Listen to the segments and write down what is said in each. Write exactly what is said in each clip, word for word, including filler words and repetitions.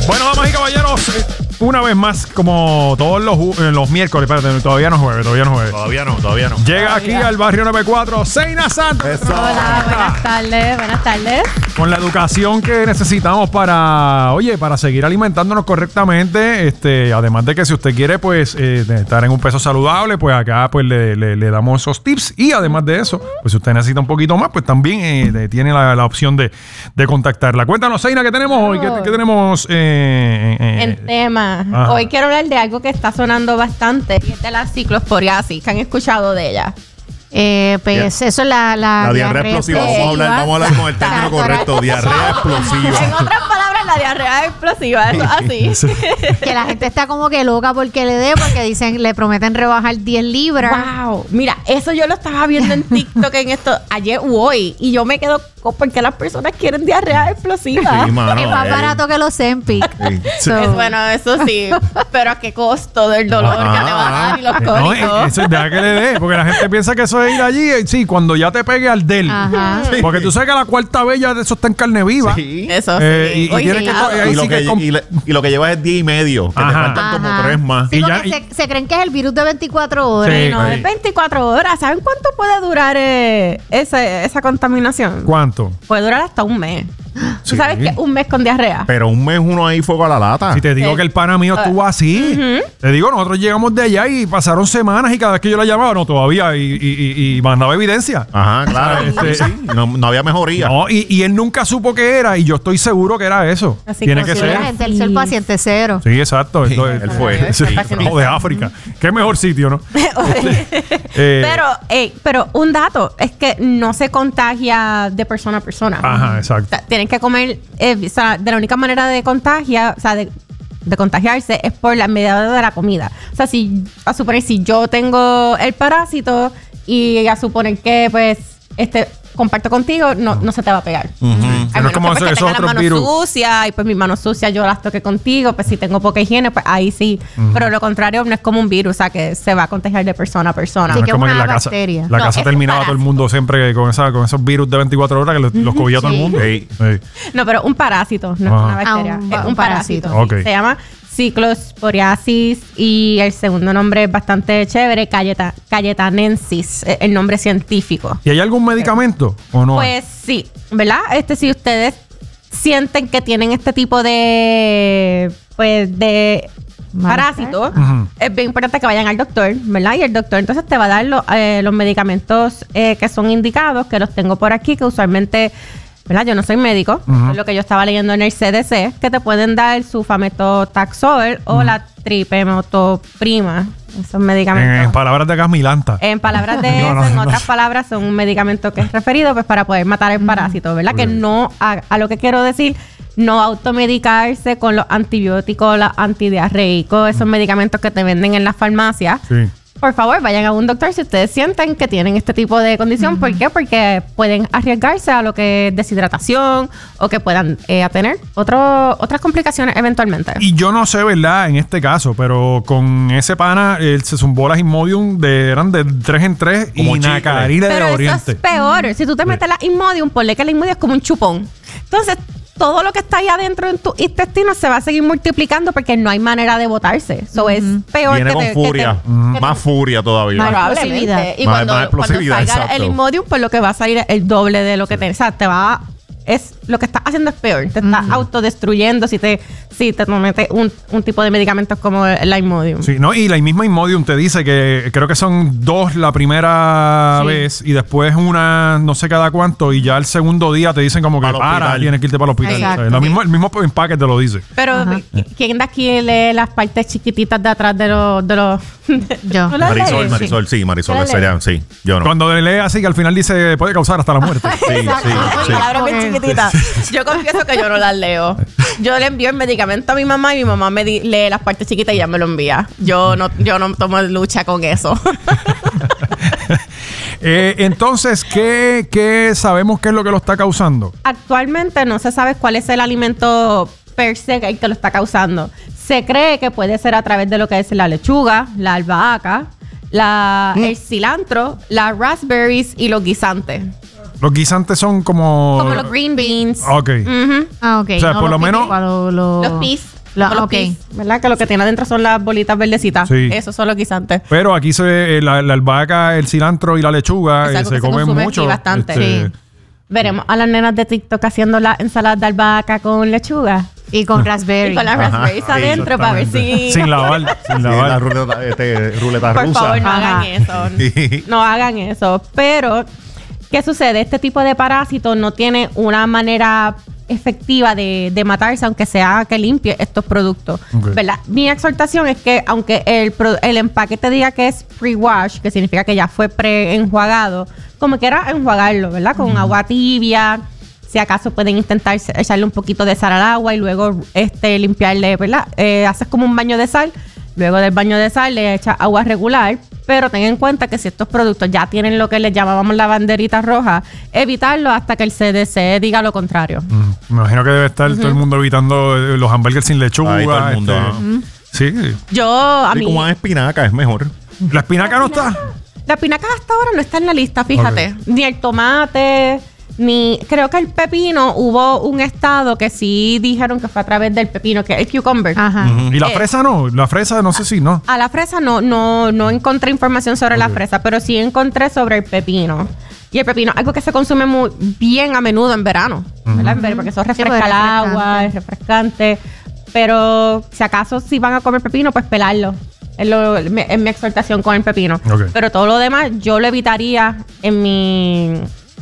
Bueno, damas y caballeros, una vez más, como todos los, los miércoles, espérate, todavía no jueves, todavía no jueves. Todavía no, todavía no. Llega Todavía. aquí al barrio noventa y cuatro, Zeina Santos. Eso. Hola, buenas tardes, buenas tardes. Con la educación que necesitamos para, oye, para seguir alimentándonos correctamente, este, además de que si usted quiere, pues, eh, estar en un peso saludable, pues acá, pues, le, le, le damos esos tips. Y además de eso, pues, si usted necesita un poquito más, pues, también eh, tiene la, la opción de, de contactarla. Cuéntanos, Zeina, ¿qué tenemos hoy? ¿Qué, qué tenemos? Eh, eh, En tema, Ajá. hoy quiero hablar de algo que está sonando bastante, y es de la ciclosporiasis, que han escuchado de ella. Eh, pues Bien. eso es la, la, La diarrea explosiva. Vamos a hablar, vamos a hablar con el término correcto. Diarrea En explosiva. otras palabras, la diarrea explosiva, eso así. Que la gente está como que loca porque le dé, porque dicen, le prometen rebajar diez libras. Wow, mira, eso yo lo estaba viendo en TikTok en esto ayer u hoy, y yo me quedo con por qué las personas quieren diarrea explosiva. Sí, mano, Es más eh. barato que los Zempic. Sí. So, Es bueno, eso sí, pero a qué costo del dolor Ajá. que te va a dar y los No, cólicos. eso es deja que le dé, porque la gente piensa que eso es ir allí, eh, sí, cuando ya te pegue al del. Ajá. Porque tú sabes que la cuarta vez ya de eso está en carne viva. Sí. Eso Eh, sí. y- y Oye, tienes que claro. co- ahí Y lo, sí que, que com- y, le- y lo que llevas es día y medio. Que te Ajá. faltan como Ajá. tres más. Sí, Y ya- porque y- se, se creen que es el virus de veinticuatro horas. Sí. No, Ahí. es veinticuatro horas. ¿Saben cuánto puede durar eh, ese- esa contaminación? ¿Cuánto? Puede durar hasta un mes. Sí. ¿Tú sabes que un mes con diarrea? Pero un mes uno ahí fuego a la lata. Si te digo Sí. que el pana mío estuvo así, te digo, nosotros llegamos de allá y pasaron semanas y cada vez que yo la llamaba, no, todavía, y, y, y, y mandaba evidencia. Ajá, claro. Este- Sí, sí. No, no había mejoría. No, y, y él nunca supo qué era, y yo estoy seguro que era eso. Así Tiene como que si ser. La gente, él es el paciente cero. Sí, exacto. Sí, Esto es- él fue. Sí, Sí. no, de África. Qué mejor sitio, ¿no? Eh, pero, ey, pero un dato es que no se contagia de persona a persona. Ajá, exacto. O sea, tienen que comer, eh, o sea, de la única manera de contagia, o sea, de, de contagiarse es por la mediada de la comida. O sea, si, a suponer, si yo tengo el parásito y a suponer que, pues, este, comparto contigo, no, no se te va a pegar. Ujú. A no es menos como que, pues, esos que tenga las otros manos virus. sucias y pues mis manos sucias yo las toque contigo, pues si tengo poca higiene, pues ahí sí. Pero lo contrario no es como un virus, o sea que se va a contagiar de persona a persona. Sí, no que es como es que una la casa, bacteria. la No, casa es un terminaba todo el parásito. mundo siempre con, esa, con esos virus de veinticuatro horas que los, los cogía todo el Sí. mundo. Sí. Sí. No, pero un parásito, no Ah. es una bacteria. Ah, un- es un un parásito. parásito. Ok. Se llama ciclosporiasis y el segundo nombre es bastante chévere, Cayeta, Cayetanensis, eh, el nombre científico. ¿Y hay algún medicamento o no? Pues sí, ¿verdad? Este, si ustedes sienten que tienen este tipo de, pues, de parásito, Ujú. es bien importante que vayan al doctor, ¿verdad? Y el doctor entonces te va a dar lo- eh, los medicamentos eh, que son indicados, que los tengo por aquí, que usualmente, ¿verdad? Yo no soy médico, Ujú. es lo que yo estaba leyendo en el C D C, que te pueden dar el sulfametotaxol o la tripemotoprima, esos medicamentos. en, en palabras de Gasmilanta. En palabras de No, eso, no, en no. otras palabras, son un medicamento que es referido pues para poder matar el parásito, ¿verdad? Que Ok. no, a, a lo que quiero decir, no automedicarse con los antibióticos, los antidiarreicos, esos medicamentos que te venden en las farmacias. Sí. Por favor, vayan a un doctor si ustedes sienten que tienen este tipo de condición. ¿Por qué? Porque pueden arriesgarse a lo que es deshidratación o que puedan eh, tener otro, otras complicaciones eventualmente. Y yo no sé, ¿verdad? En este caso, pero con ese pana, él se zumbó las Imodium de, eran de tres en tres Como y chicle. Nacarile de Pero eso Oriente. es peor. Si tú te metes la Imodium, ponle que la Imodium es como un chupón. Entonces, todo lo que está ahí adentro en tu intestino se va a seguir multiplicando porque no hay manera de botarse. Eso es peor Viene que con te- que furia. te- Ujú. que te- Más furia todavía. Más Probablemente. explosividad. Y Más- cuando, más cuando explosividad, salga exacto. el Imodium, pues lo que va a salir es el doble de lo que te... O sea, te va... Es, lo que estás haciendo es peor. Te estás autodestruyendo si te, si te metes un, un tipo de medicamentos como el, el Imodium. Sí, no, y la misma Imodium te dice que creo que son dos la primera Sí. vez y después una no sé cada cuánto y ya el segundo día te dicen como que Para el para, hospital. tienes que irte para el hospital. Exacto. O sea, lo mismo, el mismo empaque te lo dice. Pero, Ajá. ¿quién de aquí lee las partes chiquititas de atrás de los... De los Yo. ¿Tú las Marisol, lees? Marisol, sí, Marisol, ¿Tú la sería, sí. Yo no. Cuando lee así que al final dice puede causar hasta la muerte. Sí, Exacto. sí, Oye, sí. cabrón, bien chiquitita. Yo confieso que yo no las leo. Yo le envío el medicamento a mi mamá y mi mamá me di- lee las partes chiquitas y ya me lo envía. Yo no, yo no tomo lucha con eso. Eh, entonces, ¿qué, ¿qué sabemos qué es lo que lo está causando? Actualmente no se sabe cuál es el alimento per se que que lo está causando. Se cree que puede ser a través de lo que es la lechuga, la albahaca, la, el cilantro, las raspberries y los guisantes. Los guisantes son como... Como los green beans. Ok. Ujú. Ah, ok. O sea, por los lo menos- pipicuas, lo- lo- Los peas. La- Como los ok. peas, ¿verdad? Que lo que tiene adentro son las bolitas verdecitas. Sí. Esos son los guisantes. Pero aquí se ve eh, la, la albahaca, el cilantro y la lechuga Es eh, algo se que se comen consume mucho. aquí bastante. este, Sí. Veremos a las nenas de TikTok haciendo la ensalada de albahaca con lechuga. Y con raspberry. Y con las Ajá, raspberries adentro para ver si... Sin lavar, sin Sí, la lavar. ruleta, este, ruleta Por rusa. favor, no Ajá. hagan eso. Sí. No hagan eso. Pero, ¿qué sucede? Este tipo de parásito no tiene una manera efectiva de, de matarse, aunque sea que limpie estos productos. Ok. ¿Verdad? Mi exhortación es que, aunque el, pro- el empaque te diga que es pre-wash, que significa que ya fue pre-enjuagado, como quiera enjuagarlo, ¿verdad? Con agua tibia. Si acaso pueden intentar echarle un poquito de sal al agua y luego este, limpiarle, ¿verdad? Eh, haces como un baño de sal. Luego del baño de sal le echas agua regular. Pero ten en cuenta que si estos productos ya tienen lo que les llamábamos la banderita roja, evitarlo hasta que el C D C diga lo contrario. Mm, me imagino que debe estar todo el mundo evitando eh, los hamburgers sin lechuga. Ahí todo el mundo, este, ajá. Sí. Yo, a Sí, mí, como es espinaca, es mejor. La espinaca no está. la espinaca hasta ahora no está en la lista, fíjate. Ni el tomate, ni... Creo que el pepino, hubo un estado que sí dijeron que fue a través del pepino, que es el cucumber. Ajá. Y la Eh. fresa no. La fresa no sé si no. A la fresa no, no, no encontré información sobre la Ok. fresa, pero sí encontré sobre el pepino. Y el pepino, algo que se consume muy bien a menudo en verano, ¿verdad? En verano, porque eso Sí, refresca pues, el agua, refrescante. es refrescante. Pero si acaso si van a comer pepino, pues pelarlo. Es, lo, es mi- es mi exhortación con el pepino. Ok. Pero todo lo demás yo lo evitaría en mi,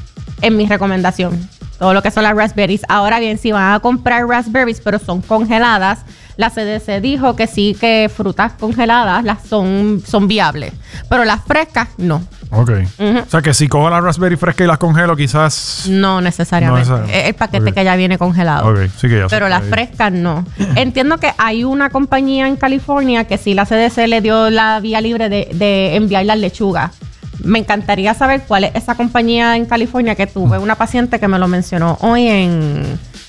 en mi recomendación. Todo lo que son las raspberries. Ahora bien, si van a comprar raspberries, pero son congeladas, la C D C dijo que sí, que frutas congeladas las son, son viables. Pero las frescas, no. Ok. Ujú. O sea que si cojo la raspberry fresca y las congelo, quizás. No necesariamente. No necesariamente. Es el paquete Ok. que ya viene congelado. Ok, sí que ya sé. Pero las Ahí. frescas no. Entiendo que hay una compañía en California que sí la C D C le dio la vía libre de, de enviar las lechugas. Me encantaría saber cuál es esa compañía en California, que tuve una paciente que me lo mencionó hoy en,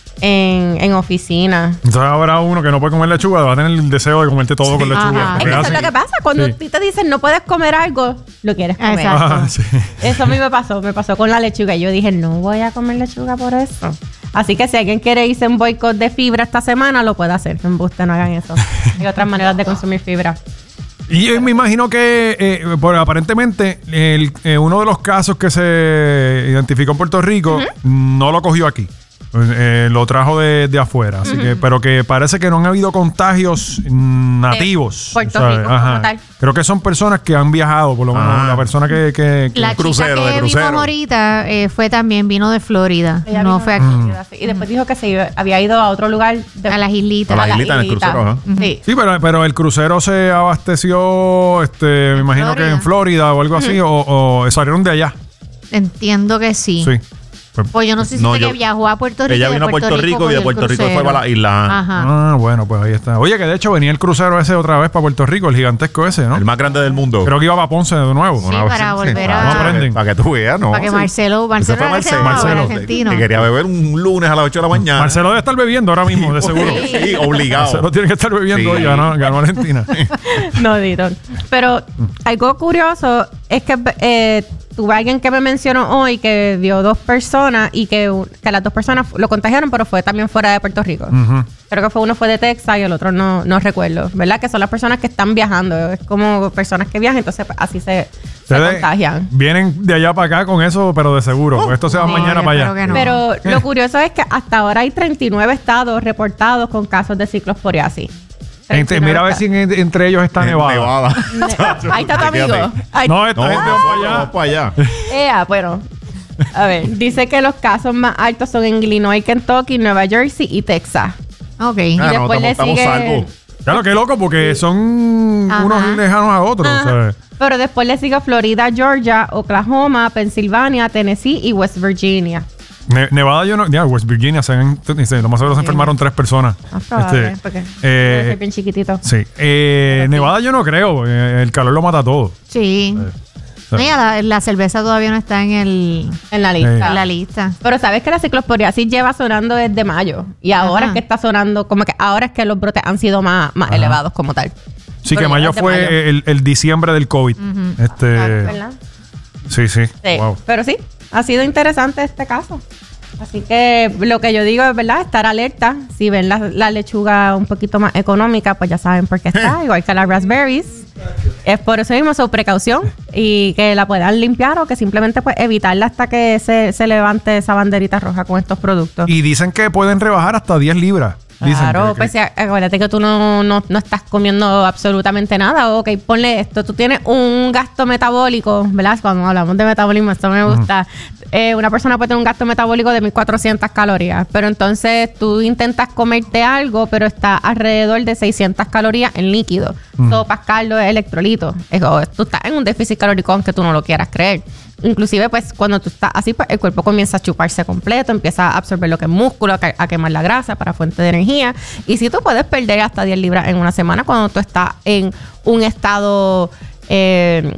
en, en oficina. Entonces habrá uno que no puede comer lechuga, va a tener el deseo de comerte todo con lechuga. Ajá. Es porque que eso así- es lo que pasa. Cuando Sí. a ti te dicen no puedes comer algo, lo quieres comer. Exacto. Ah, sí. Eso a mí me pasó, me pasó con la lechuga. Y yo dije, no voy a comer lechuga por eso. Así que si alguien quiere irse en boicot de fibra esta semana, lo puede hacer. Embuste, no hagan eso. Hay otras maneras de consumir fibra. Y eh, me imagino que eh, por, aparentemente el, eh, uno de los casos que se identificó en Puerto Rico no lo cogió aquí. Eh, lo trajo de, de afuera. Así que, pero que parece que no han habido contagios mm, nativos. Puerto ¿sabes? Rico, Ajá. como tal. Creo que son personas que han viajado, por lo menos Ah. la persona que... que, que- La Crucero, chica de que crucero. vimos ahorita eh, fue también, vino de Florida. Ella no vino fue de aquí. Florida, sí. Y después dijo que se iba- había ido a otro lugar. de- A las islitas. A las islitas, en el islitas. crucero, ajá. Sí. Sí, pero, pero el crucero se abasteció, este, me imagino que Florida. en Florida o algo así, o, o salieron de allá. Entiendo que sí. Sí. Pues- Pues yo no sé si No, fue yo- que viajó a Puerto Rico. Ella de vino a Puerto Rico y de cogió el Puerto Rico fue crucero. para la isla. Ajá. Ah, bueno, pues ahí está. Oye, que de hecho venía el crucero ese otra vez para Puerto Rico, el gigantesco ese, ¿no? El más grande del mundo. Creo que iba para Ponce de nuevo. Sí, para volver a- No aprenden. Para que tú veas, ¿no? Para que Sí. Marcelo, Marcelo, Ese fue era que se Marcelo. llamaba, el Marcelo. argentino. Que quería beber un lunes a las ocho de la mañana. Marcelo debe estar bebiendo ahora mismo, de seguro. Sí, obligado. Marcelo tiene que estar bebiendo Sí. hoy, ganó, ganó Argentina. No, Dito. Pero algo curioso es que eh, tuve alguien que me mencionó hoy que vio dos personas y que, que las dos personas lo contagiaron, pero fue también fuera de Puerto Rico. Ujú. Creo que fue uno fue de Texas y el otro no, no recuerdo. ¿Verdad? Que son las personas que están viajando. Es como personas que viajan, entonces pues, así se, se Ustedes contagian. vienen de allá para acá con eso, pero de seguro. porque esto se va sí, mañana yo para espero allá. que no. Pero Eh. lo curioso es que hasta ahora hay treinta y nueve estados reportados con casos de ciclosporiasis. Entre- mira a ver si en- entre ellos está En Nevada. Nevada. Ne- Ahí está tu amigo. Quédate. Ahí- No, esta No, gente va para allá. vamos para allá. Ea, bueno. A ver, dice que los casos más altos son en Illinois, Kentucky, Nueva Jersey y Texas. Ok. Y Ah, no, después le estamos, estamos sigue- salvos. Claro, qué loco, porque son Ajá. unos lejanos a otros. Ajá. ¿sabes? Pero después le sigue Florida, Georgia, Oklahoma, Pensilvania, Tennessee y West Virginia. Ne- Nevada, yo no. Ya, West Virginia, se, han- se- lo más seguro se enfermaron tres personas. Más probable, Este, porque eh, debe ser bien chiquitito. Sí. Eh, Nevada yo no creo. eh, el calor lo mata todo. Sí. sea, Mira, la, la cerveza todavía no está en el En la lista. en la lista. Pero sabes que la ciclosporiasis lleva sonando desde mayo. Y ahora Ajá. es que está sonando, como que ahora es que los brotes han sido más, más Ajá. elevados como tal. Sí, Pero que ya mayo desde fue mayo. El, el diciembre del COVID. Este, Claro, ¿verdad? sí, sí. Sí. Wow. Pero sí, ha sido interesante este caso. Así que lo que yo digo es, ¿verdad? Estar alerta. Si ven la, la lechuga un poquito más económica, pues ya saben por qué está, igual que las raspberries. Es por eso mismo su precaución y que la puedan limpiar o que simplemente pues evitarla hasta que se, se levante esa banderita roja con estos productos. Y dicen que pueden rebajar hasta diez libras. Dicen Claro, que- pues sí, acuérdate que tú no, no, no estás comiendo absolutamente nada. Ok, ponle esto. Tú tienes un gasto metabólico, ¿verdad? Cuando hablamos de metabolismo, esto me gusta. Eh, una persona puede tener un gasto metabólico de mil cuatrocientas calorías, pero entonces tú intentas comerte algo, pero está alrededor de seiscientas calorías en líquido. Sopas, caldo, electrolitos. Es- o Tú estás en un déficit calórico aunque tú no lo quieras creer. Inclusive, pues, cuando tú estás así, pues, el cuerpo comienza a chuparse completo, empieza a absorber lo que es músculo, a, que- a quemar la grasa para fuente de energía. Y si tú puedes perder hasta diez libras en una semana cuando tú estás en un estado, eh,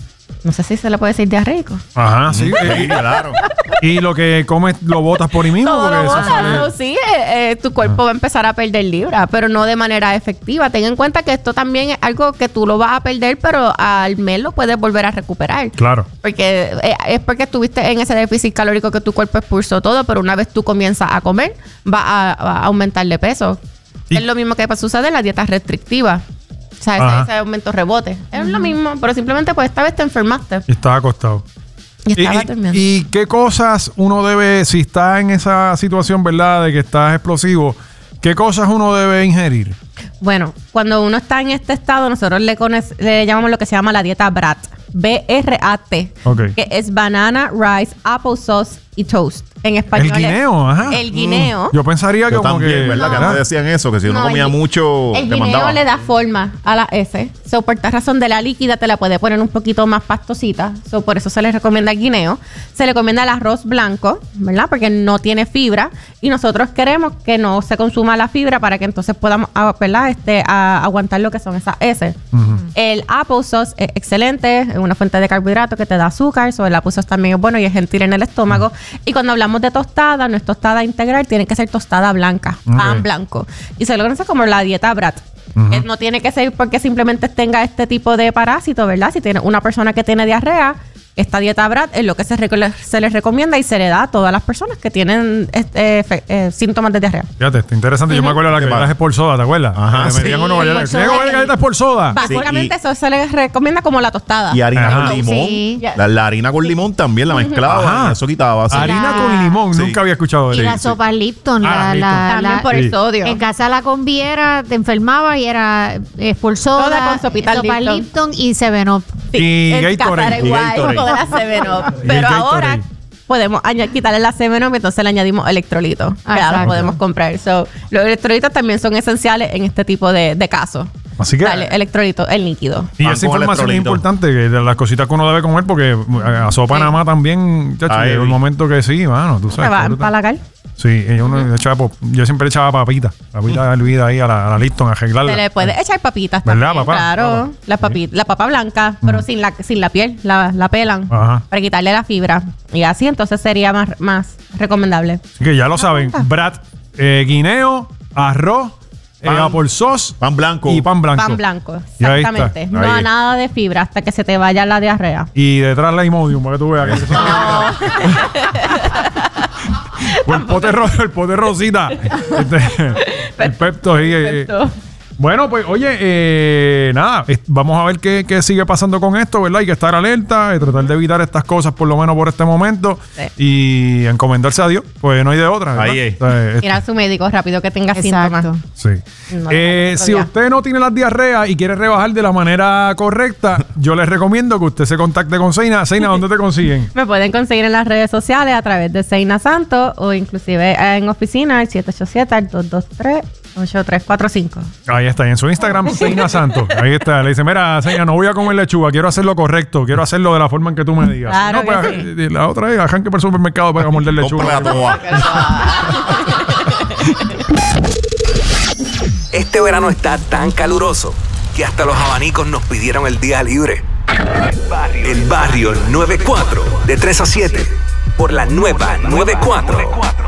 no sé si se le puede decir diarreico. Ajá, sí. Sí, eh, claro. y lo que comes lo botas por ahí mismo. Todo porque lo eso botas, sale- ¿no? Sí, eh, eh, tu cuerpo va a empezar a perder libras, pero no de manera efectiva. Ten en cuenta que esto también es algo que tú lo vas a perder, pero al mes lo puedes volver a recuperar. Claro. Porque eh, es porque estuviste en ese déficit calórico que tu cuerpo expulsó todo, pero una vez tú comienzas a comer, va a, va a aumentar de peso. Y- Es lo mismo que sucede en las dietas restrictivas. O sea, Ajá. ese, ese aumento rebote. Es lo mismo, pero simplemente pues esta vez te enfermaste Y estaba acostado. y estabas y, durmiendo. y qué cosas uno debe, si está en esa situación, ¿verdad? De que estás explosivo, ¿qué cosas uno debe ingerir? Bueno, cuando uno está en este estado, nosotros le, cones- le llamamos lo que se llama la dieta B R A T. B R A T. Ok. Que es banana, rice, applesauce y toast. En español. El es- guineo, ajá. El guineo. Yo pensaría que Yo como también, que... ¿verdad? Que antes decían eso, que si uno No, comía el- mucho, El te guineo mandaban. le da forma a la S. So, por esta razón de la líquida te la puede poner un poquito más pastosita. So, por eso se le recomienda el guineo. Se le recomienda el arroz blanco, ¿verdad? Porque no tiene fibra. Y nosotros queremos que no se consuma la fibra para que entonces podamos, ah, ¿verdad? Este, a- aguantar lo que son esas S. El applesauce es excelente. Es una fuente de carbohidratos que te da azúcar. So, el applesauce también es bueno y es gentil en el estómago. Y cuando hablamos de tostada, no es tostada integral, tiene que ser tostada blanca, pan Ok. blanco. Y se lo conoce como la dieta B R A T. Eh, No tiene que ser porque simplemente tenga este tipo de parásito, ¿verdad? Si tiene una persona que tiene diarrea, esta dieta B R A T es lo que se, reco- se les recomienda y se le da a todas las personas que tienen este, fe- eh, síntomas de diarrea. Fíjate, está interesante. Yo me acuerdo de las ¿Qué galletas pasa? es por soda, ¿te acuerdas? Ajá, Que sí. metían uno Sí, galletas. por soda. ¿Qué comer galletas por soda? Básicamente y- eso se les recomienda como la tostada. Y harina Ajá. con limón. Sí. La, la harina con limón también la mezclaba Ajá. y eso quitaba. así. Harina La- con limón. Sí. Nunca había escuchado Y de la eso. sopa Lipton. Ah, la, Lipton. la- También la- por Sí. el sodio. En casa la combi era, te enfermaba y era eh, por soda, Toda con sopita sopa Lipton. Lipton y Seven Up. Y en casa Gatorade. era Y igual, Gatorade. con la seven up. Y el Pero Gatorade. ahora podemos aña- quitarle la seven up y entonces le añadimos electrolitos. Ah, Ya los exacto. podemos comprar. So, los electrolitos también son esenciales en este tipo de, de casos. Así que... Dale, electrolito, el líquido. Y Pan esa con información es electrolito. importante, que de las cositas que uno debe comer, porque eh, a sopa Sí. nada más también, chacho, Ay. llega un momento que sí, mano, tú Te sabes. va a qué brutal. empalagar. Sí, y uno le echaba pop- yo siempre echaba papita, papita hervida ahí a la, a la Lipton, a arreglarla. Se le puede echar papitas ¿Verdad, también. papá? Claro, Papa. la, papi- la papa blanca, pero sin la sin la piel, la, la pelan Ajá. para quitarle la fibra. Y así entonces sería más, más recomendable. Así que ya lo saben, Brad, eh, guineo, arroz, eh, Pan. apple sauce Pan blanco. y pan blanco. Pan blanco, Y ahí está. exactamente. No Ahí a es. nada de fibra hasta que se te vaya la diarrea. Y detrás la Imodium, para que tú veas. Que eso- o el pote, ro- el pote rosita. Este, el Pepto. sí, eh, eh. Perfecto. Bueno, pues oye, eh, nada, es- vamos a ver qué, qué sigue pasando con esto, ¿verdad? Hay que estar alerta, eh, tratar de evitar estas cosas por lo menos por este momento Sí. y encomendarse a Dios, pues no hay de otra. ¿verdad? Ahí es. O sea, es- Ir a su médico rápido que tenga Exacto. síntomas. Sí. No, Eh, otro si día. usted no tiene las diarreas y quiere rebajar de la manera correcta, yo les recomiendo que usted se contacte con Seina. Seina, ¿dónde te consiguen? Me pueden conseguir en las redes sociales a través de Seina Santos o inclusive en oficina al siete ocho siete, dos dos tres, ocho tres cuatro cinco. Ahí está, y en su Instagram, Seina Santos. Ahí está. Le dice, mira, Seina, no voy a comer lechuga, quiero hacerlo correcto, quiero hacerlo de la forma en que tú me digas. Claro no, pues, que eh, la otra vez, arranque por el supermercado para morder lechuga. Cómprala toda. Este verano está tan caluroso que hasta los abanicos nos pidieron el día libre. El barrio noventa y cuatro, de tres a siete, por la nueva noventa y cuatro.